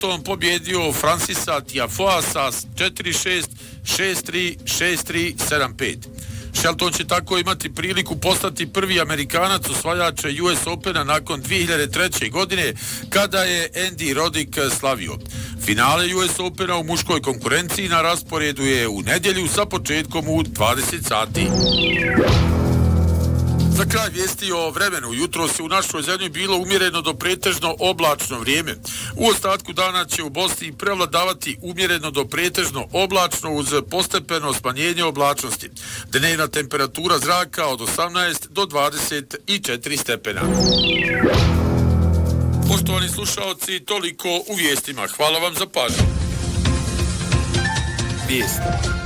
pobjedio Francisa Tiafoea sa 4-6, 6-3, 6-3, 7-5. Shelton će tako imati priliku postati prvi Amerikanac osvajač US Opena nakon 2003. godine kada je Andy Roddick slavio. Finale US Opena u muškoj konkurenciji na rasporedu je u nedjelju sa početkom u 20 sati. Za kraj vijesti o vremenu. Jutro se u našoj zemlji bilo umjereno do pretežno oblačno vrijeme. U ostatku dana će u Bosni prevladavati umjereno do pretežno oblačno uz postepeno smanjenje oblačnosti. Dnevna temperatura zraka od 18 do 24 stepena. Poštovani slušaoci, toliko u vijestima. Hvala vam za pažnju. Vijesti.